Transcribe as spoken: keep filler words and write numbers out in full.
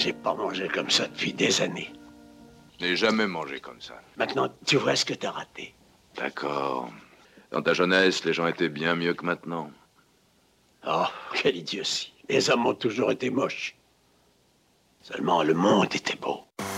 J'ai pas mangé comme ça depuis des années. Je n'ai jamais mangé comme ça. Maintenant, tu vois ce que t'as raté. D'accord. Dans ta jeunesse, les gens étaient bien mieux que maintenant. Oh, quelle idiotie. Les hommes ont toujours été moches. Seulement, le monde était beau.